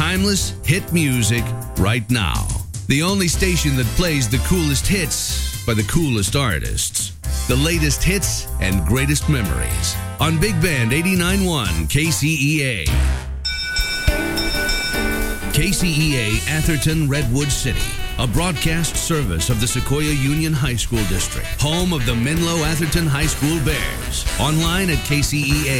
timeless hit music right now. The only station that plays the coolest hits by the coolest artists. The latest hits and greatest memories on Big Band 89.1 KCEA. KCEA Atherton Redwood City, a broadcast service of the Sequoia Union High School District, home of the Menlo Atherton High School Bears. Online at KCEA